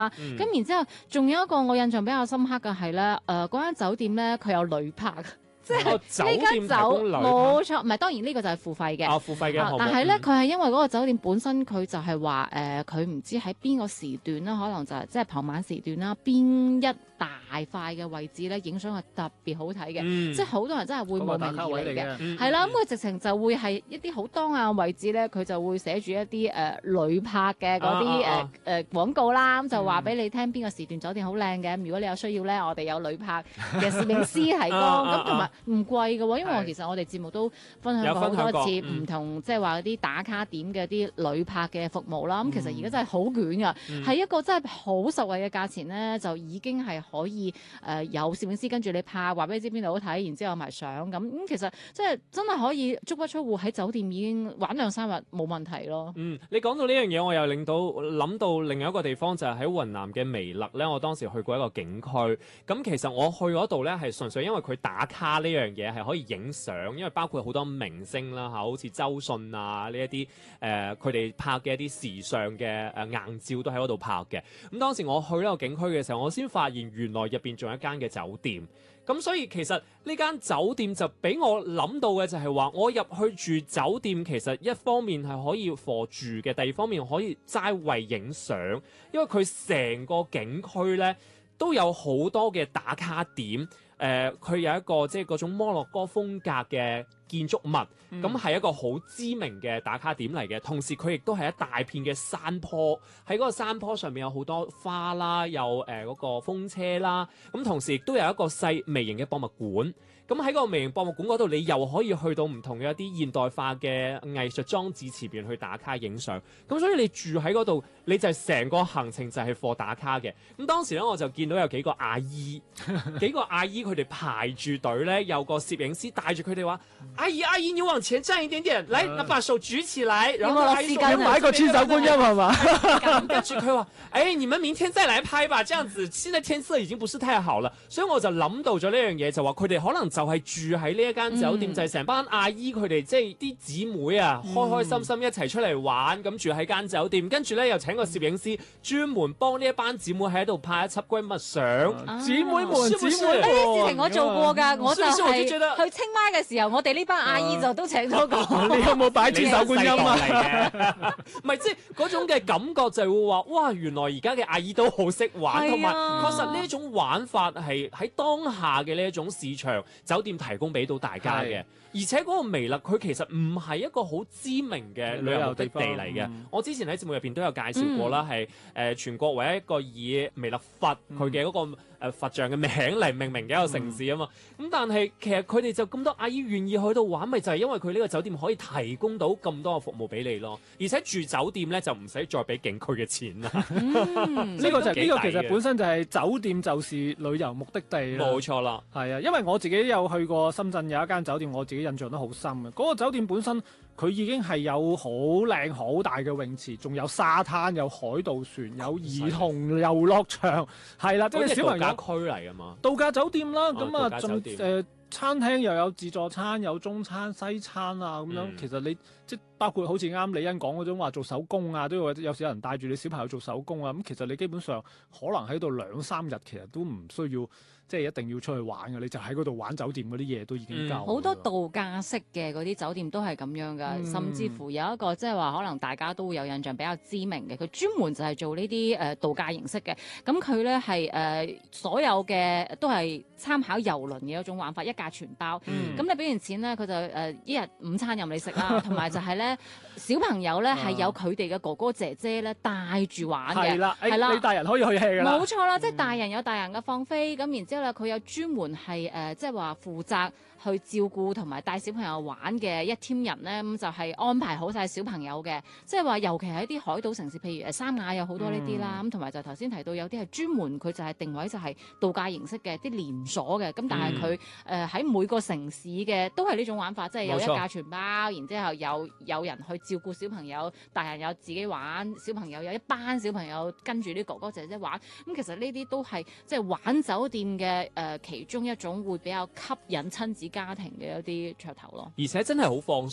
咁然之後，仲有一個我印象比較深刻嘅係咧，嗰間酒店咧佢有旅拍。即係呢間酒冇錯，唔係當然呢個就係付費嘅。 付費嘅項目。 但係咧，佢係因為嗰個酒店本身佢就係話佢唔知喺邊個時段啦，可能就係即係傍晚時段啦，邊一大塊嘅位置咧影相係特別好睇嘅，即係好多人真係會慕名而嚟嘅。係啦，咁佢直情就會係一啲好當眼嘅位置咧，佢就會寫住一啲旅拍嘅嗰啲廣告啦，咁就話俾你聽邊個時段酒店好靚嘅。如果你有需要咧，我哋有旅拍嘅攝影師提供，咁同埋唔貴嘅喎，因為其實我哋節目都分享過好多次唔同，即係話啲打卡點嘅啲旅拍嘅服務啦。咁其實而家真係好捲㗎，係一個真係好實惠嘅價錢咧，就已經係可以有攝影師跟住你拍，話俾你知邊度好睇，然之後有埋相咁。其實即係真係可以足不出戶喺酒店已經玩2-3日冇問題咯。 你講到呢樣嘢，我又諗到另一個地方就係喺雲南嘅彌勒咧。我當時去過一個景區，咁其實我去嗰度咧係純粹因為佢打卡呢樣嘢係可以影相，因為包括好多明星啦好似周迅啊呢一啲佢哋拍嘅一啲時尚嘅硬照都喺嗰度拍嘅。咁當時我去呢個景區嘅時候，我先發現原來入邊仲有一間嘅酒店。咁所以其實呢間酒店就俾我諗到嘅就係話，我入去住酒店其實一方面係可以貨住嘅，第二方面可以齋為影相，因為佢成個景區呢都有好多嘅打卡點。佢有一個即係嗰種摩洛哥風格嘅建築物，咁係一個好知名嘅打卡點嚟嘅。同時佢亦都係一大片嘅山坡，喺嗰個山坡上面有好多花啦，有嗰個風車啦，咁同時亦都有一個細微型嘅博物館。咁喺個微型博物館嗰度，你又可以去到唔同嘅一啲現代化嘅藝術裝置前邊去打卡影相。咁所以你住喺嗰度，你就係成個行程就係貨打卡嘅。咁當時咧，我就見到有幾個阿姨佢哋排住隊咧，有個攝影師帶住佢哋話：阿姨，你往前站一點點，嚟，把手舉起來，然後阿姨要買個千手觀音係嘛？ 跟住佢話：你們明天再來拍吧，這樣子現在天色已經不是太好了。所以我就諗到咗呢樣嘢，就話佢哋可能就係住喺呢一間酒店，就係成班阿姨佢哋即係啲姊妹啊，開開心心一齊出嚟玩，咁住喺間酒店，跟住咧又請個攝影師專門幫呢一班姊妹喺度拍一輯閨蜜相。 姊妹們， 呢啲事情我做過㗎，我就係去清邁嘅時候，我哋呢班阿姨就都請咗個。 你有冇擺千手觀音啊？ 唔係，即係嗰種嘅感覺就係會話，哇！原來而家嘅阿姨都好識玩，同埋確實呢一種玩法係喺當下嘅呢一種市場酒店提供俾到大家嘅。而且嗰個彌勒佢其實唔係一個好知名嘅旅遊目的地嚟嘅。我之前喺節目入邊都有介紹過啦，係全國唯一一個以彌勒佛佢嘅嗰個佛像嘅名嚟命名嘅一個城市啊嘛。咁但係其實佢哋就咁多阿姨願意去到玩，咪就係因為佢呢個酒店可以提供到咁多嘅服務俾你咯。而且住酒店咧就唔使再俾景區嘅錢啦。 呢個其實本身就係酒店就是旅遊目的地啦。 冇錯啦， 係啊，因為我自己有去過深圳有一間酒店，我自己印象都好深嘅。嗰個酒店本身佢已經係有好靚好大嘅泳池，仲有沙灘，有海盜船，有兒童遊樂場，係啦，即係小朋友度假區嚟㗎嘛， 度假酒店啦。咁啊，仲餐廳又有自助餐，有中餐、西餐啊咁樣。其實你即包括好似啱李欣講嗰種話做手工啊，都有時有人帶住你小朋友做手工啊。咁其實你基本上可能喺度2-3日，其實都唔需要即係一定要出去玩嘅，你就喺嗰度玩酒店嗰啲嘢都已經夠。 好多度假式嘅嗰啲酒店都係咁樣㗎，甚至乎有一個即係話可能大家都會有印象比較知名嘅，佢專門就係做呢啲度假形式嘅。咁佢咧係所有嘅都係參考郵輪嘅一種玩法，一價全包。咁你俾完錢咧，佢就一日午餐任你食啦，同埋就係咧小朋友咧係有佢哋嘅哥哥姐姐咧帶住玩嘅。係啦， 你大人可以去 hea 㗎啦。 冇錯啦，即係大人有大人嘅放飛，咁然之後咧佢有專門係即係話負責去照顧同埋帶小朋友玩嘅一 team 人咧，咁就係安排好晒小朋友嘅，即係話尤其係啲海島城市，譬如三亞有好多呢啲啦，咁同埋就頭先提到有啲係專門佢就係定位就係度假形式嘅啲連鎖嘅，咁但係佢喺每個城市嘅都係呢種玩法，即係有一價全包，然之後有人去照顧小朋友，大人有自己玩，小朋友有一班小朋友跟住啲哥哥姐姐玩，咁其實呢啲都係即係玩酒店嘅其中一種會比較吸引親子家庭嘅一啲噱頭咯。 而且真係好放鬆咧，每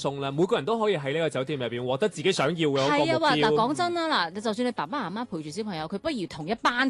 個人都可以喺呢個酒店入邊獲得自己想要嘅嗰個目係啊，嗱標。 講真啦，嗱，就算你爸爸媽媽陪住小朋友，佢不如同一班